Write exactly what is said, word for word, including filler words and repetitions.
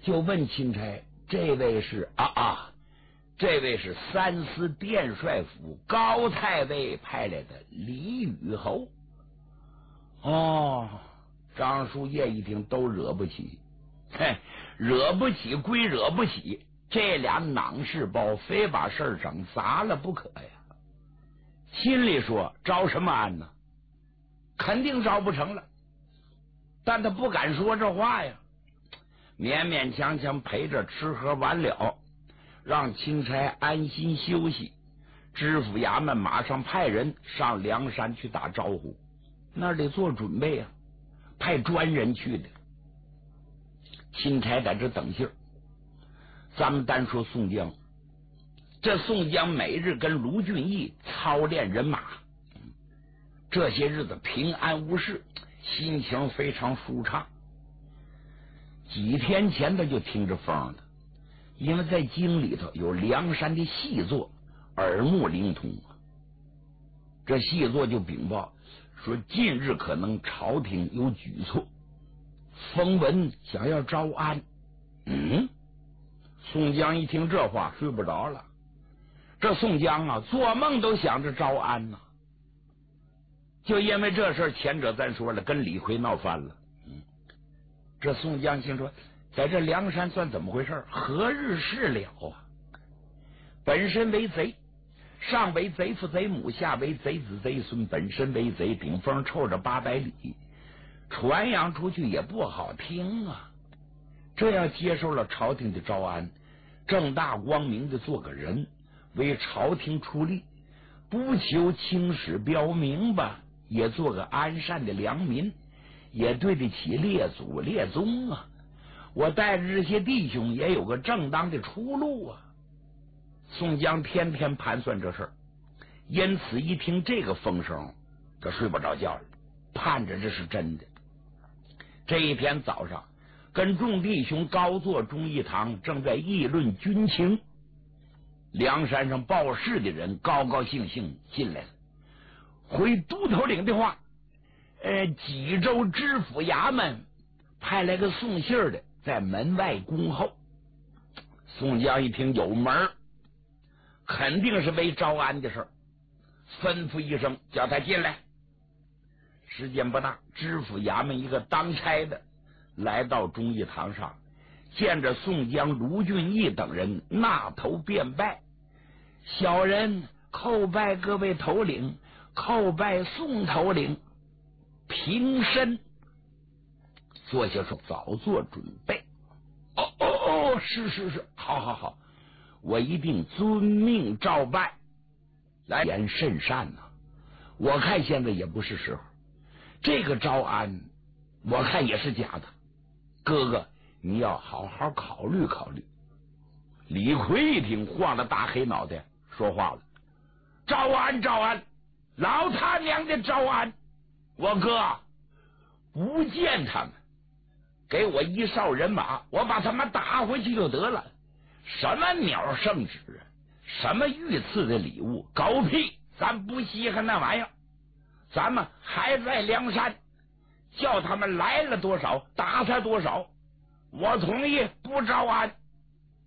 就问钦差：“这位是啊啊，这位是三司殿帅府高太尉派来的李宇侯。”哦，张叔夜一听都惹不起，嘿，惹不起归惹不起，这俩囊事包非把事儿整砸了不可呀。心里说招什么安呢？肯定招不成了，但他不敢说这话呀，勉勉强强陪着吃喝完了，让钦差安心休息。知府衙门马上派人上梁山去打招呼，那儿得做准备啊，派专人去的。钦差在这等信儿。咱们单说宋江，这宋江每日跟卢俊义操练人马，这些日子平安无事，心情非常舒畅。几天前他就听着风了，因为在京里头有梁山的细作，耳目灵通。这细作就禀报说，近日可能朝廷有举措，风闻想要招安。嗯，宋江一听这话睡不着了。这宋江啊，做梦都想着招安呢、啊。就因为这事，前者咱说了，跟李逵闹翻了。嗯，这宋江心说，在这梁山算怎么回事？何日是了啊？本身为贼，上为贼父贼母，下为贼子贼孙，本身为贼，顶风臭着八百里，传扬出去也不好听啊。这要接受了朝廷的招安，正大光明的做个人，为朝廷出力，不求青史标明吧，也做个安善的良民，也对得起列祖列宗啊。我带着这些弟兄也有个正当的出路啊。宋江天天盘算这事儿，因此一听这个风声，他睡不着觉了，盼着这是真的。这一天早上，跟众弟兄高坐忠义堂，正在议论军情。梁山上报事的人高高兴兴进来了，回都头领的话，呃，济州知府衙门派来个送信的，在门外恭候。宋江一听有门，肯定是为招安的事儿，吩咐一声叫他进来。时间不大，知府衙门一个当差的来到忠义堂上，见着宋江、卢俊义等人，纳头便拜。小人叩拜各位头领，叩拜宋头领，平身。坐下说早做准备。哦哦哦，是是是，好好好，我一定遵命照办。来言甚善呐、啊，我看现在也不是时候，这个招安我看也是假的，哥哥你要好好考虑考虑。李逵一听，晃了大黑脑袋，说话了：招安招安，老他娘的招安！我哥不见他们，给我一哨人马，我把他们打回去就得了。什么鸟圣旨，什么御赐的礼物，狗屁，咱不稀罕那玩意儿。咱们还在梁山，叫他们来了多少打他多少，我同意不招安。